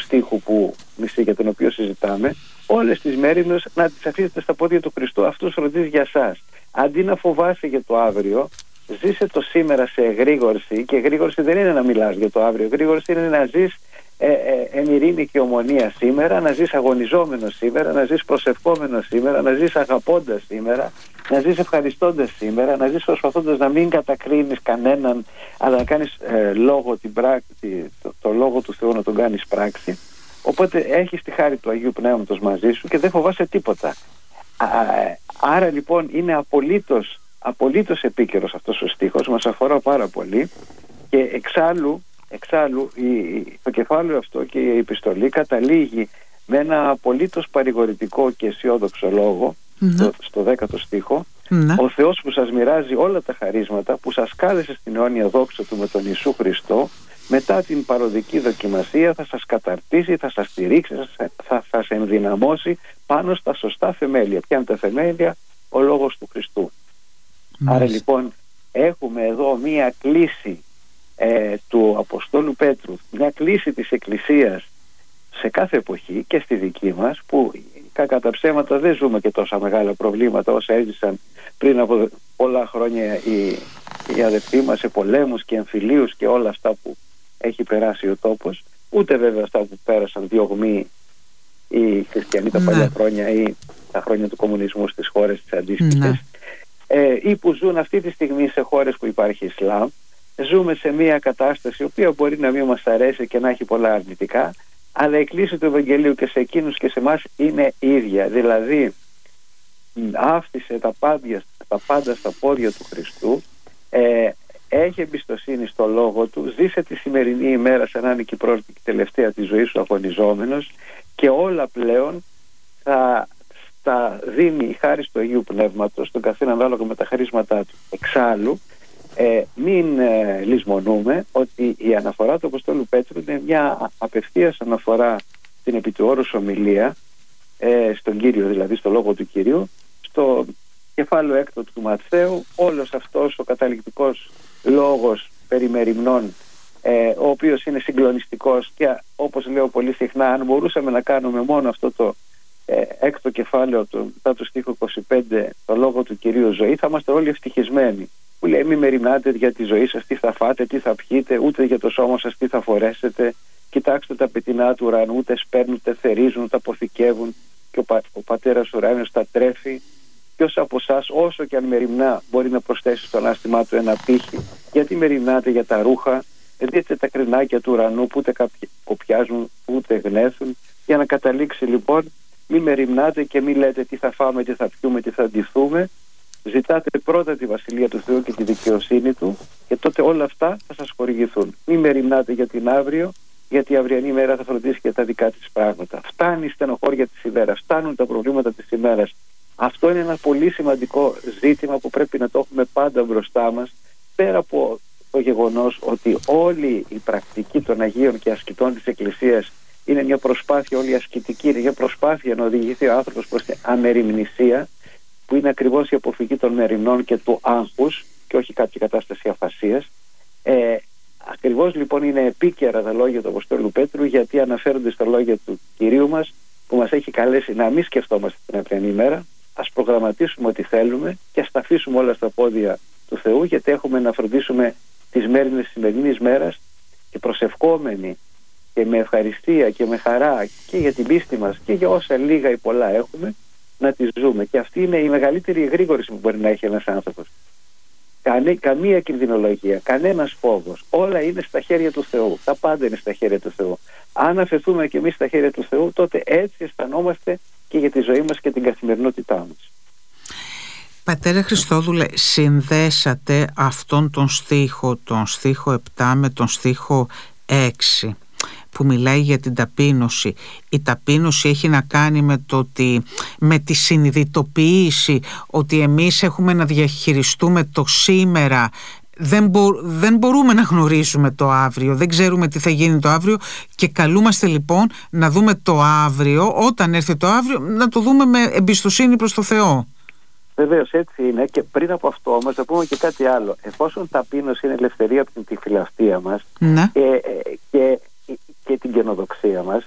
στίχου που μισεί, για τον οποίο συζητάμε, όλες τις μέριμνες να τις αφήσετε στα πόδια του Χριστού, αυτός φροντίζει για σας. Αντί να φοβάσαι για το αύριο, ζήσε το σήμερα σε εγρήγορση, και εγρήγορση δεν είναι να μιλάς για το αύριο, εγρήγορση είναι να ζεις εν ειρήνη και ομονία σήμερα, να ζεις αγωνιζόμενος σήμερα, να ζεις προσευχόμενος σήμερα, να ζεις αγαπώντας σήμερα, να ζεις ευχαριστώντας σήμερα, να ζεις προσπαθώντας να μην κατακρίνεις κανέναν, αλλά να κάνεις το λόγο του Θεού να τον κάνεις πράξη. Οπότε έχεις τη χάρη του Αγίου Πνεύματος μαζί σου και δεν φοβάσαι τίποτα. Άρα λοιπόν είναι απολύτως επίκαιρος αυτός ο στίχος, μας αφορά πάρα πολύ, και εξάλλου το κεφάλαιο αυτό και η επιστολή καταλήγει με ένα απολύτως παρηγορητικό και αισιόδοξο λόγο, στο 10ο στίχο. Ο Θεός που σας μοιράζει όλα τα χαρίσματα, που σας κάλεσε στην αιώνια δόξα του με τον Ιησού Χριστό, μετά την παροδική δοκιμασία θα σας καταρτήσει, θα σας στηρίξει, θα σας ενδυναμώσει πάνω στα σωστά θεμέλια. Ποια είναι τα θεμέλια? Ο λόγος του Χριστού. Άρα λοιπόν έχουμε εδώ μία κλίση του Αποστόλου Πέτρου, μια κλίση της Εκκλησίας σε κάθε εποχή και στη δική μας, που κατά τα ψέματα δεν ζούμε και τόσα μεγάλα προβλήματα όσα έζησαν πριν από πολλά χρόνια οι αδελφοί μας σε πολέμους και εμφυλίους και όλα αυτά που έχει περάσει ο τόπος, ούτε βέβαια αυτά που πέρασαν διωγμοί οι χριστιανοί τα παλιά χρόνια ή τα χρόνια του κομμουνισμού στις χώρες τις αντίστοιχες, ή που ζουν αυτή τη στιγμή σε χώρες που υπάρχει Ισλάμ. Ζούμε σε μια κατάσταση η οποία μπορεί να μην μας αρέσει και να έχει πολλά αρνητικά, αλλά η κλίση του Ευαγγελίου και σε εκείνους και σε εμάς είναι ίδια. Δηλαδή άφησε τα πάντα στα πόδια του Χριστού, έχει εμπιστοσύνη στο Λόγο του, ζήσε τη σημερινή ημέρα σαν να είναι και η πρώτη και τελευταία της ζωής σου αγωνιζόμενος, και όλα πλέον θα δίνει η χάρη του Αγίου Πνεύματος στον καθένα ανάλογα με τα χαρίσματά του. Εξάλλου μην λησμονούμε ότι η αναφορά του Αποστόλου Πέτρου είναι μια απευθείας αναφορά στην επί του όρους ομιλία στον Κύριο, δηλαδή στο Λόγο του Κυρίου, στο κεφάλαιο 6 του Ματθαίου. Όλος αυτός ο καταληκτικός λόγος περί μεριμνών, ο οποίος είναι συγκλονιστικός, και όπως λέω πολύ συχνά, αν μπορούσαμε να κάνουμε μόνο αυτό το έκτο κεφάλαιο μετά του στίχου 25, το Λόγο του Κυρίου ζωή, θα είμαστε όλοι ευτυχισμένοι. Που λέει μη μεριμνάτε για τη ζωή σας τι θα φάτε, τι θα πιείτε, ούτε για το σώμα σας τι θα φορέσετε. Κοιτάξτε τα πετεινά του ουρανού, ούτε σπέρνουν, ούτε θερίζουν, ούτε αποθηκεύουν, και ο Πατέρας ουράνιος τα τρέφει. Ποιος από εσάς, όσο και αν μεριμνά, μπορεί να προσθέσει στο ανάστημά του ένα πύχη? Γιατί μεριμνάτε για τα ρούχα? Δείτε τα κρινάκια του ουρανού που ούτε κοπιάζουν ούτε γνέθουν. Για να καταλήξει λοιπόν, μη μεριμνάτε και μη λέτε τι θα φάμε, τι θα πιούμε, τι θα ντυθούμε. Ζητάτε πρώτα τη Βασιλεία του Θεού και τη δικαιοσύνη του, και τότε όλα αυτά θα σας χορηγηθούν. Μη μεριμνάτε για την αύριο, γιατί η αυριανή μέρα θα φροντίσει για τα δικά της πράγματα. Φτάνει η στενοχώρια της ημέρας, φτάνουν τα προβλήματα της ημέρας. Αυτό είναι ένα πολύ σημαντικό ζήτημα που πρέπει να το έχουμε πάντα μπροστά μας, πέρα από το γεγονός ότι όλη η πρακτική των Αγίων και ασκητών της Εκκλησίας είναι μια προσπάθεια, όλη η ασκητική είναι μια προσπάθεια να οδηγηθεί ο άνθρωπος προς την αμεριμνησία, που είναι ακριβώς η αποφυγή των μεριμνών και του άγχους, και όχι κάποια κατάσταση αφασίας. Ακριβώς λοιπόν είναι επίκαιρα τα λόγια του Αποστόλου Πέτρου, γιατί αναφέρονται στα λόγια του Κυρίου μας, που μας έχει καλέσει να μην σκεφτόμαστε την αυριανή μέρα, ας προγραμματίσουμε ό,τι θέλουμε και ας τα αφήσουμε όλα στα πόδια του Θεού, γιατί έχουμε να φροντίσουμε τις μέρες της σημερινής μέρας, και προσευχόμενοι και με ευχαριστία και με χαρά και για την πίστη μας και για όσα λίγα ή πολλά έχουμε, να τις ζούμε. Και αυτή είναι η μεγαλύτερη εγρήγορηση που μπορεί να έχει ένας άνθρωπος. Καμία κινδυνολογία, κανένας φόβος. Όλα είναι στα χέρια του Θεού. Τα πάντα είναι στα χέρια του Θεού. Αν αφαιθούμε και εμείς στα χέρια του Θεού, τότε έτσι αισθανόμαστε και για τη ζωή μας και την καθημερινότητά μας. Πατέρα Χριστόδουλε, συνδέσατε αυτόν τον στίχο 7 με τον στίχο 6 που μιλάει για την ταπείνωση. Η ταπείνωση έχει να κάνει με τη συνειδητοποίηση ότι εμείς έχουμε να διαχειριστούμε το σήμερα. Δεν μπορούμε να γνωρίσουμε το αύριο, δεν ξέρουμε τι θα γίνει το αύριο, και καλούμαστε λοιπόν να δούμε το αύριο, όταν έρθει το αύριο, να το δούμε με εμπιστοσύνη προς το Θεό. Βεβαίως έτσι είναι, και πριν από αυτό όμως θα πούμε και κάτι άλλο. Εφόσον ταπείνωση είναι ελευθερία από την τυφυλαυτία μας, και την καινοδοξία μας,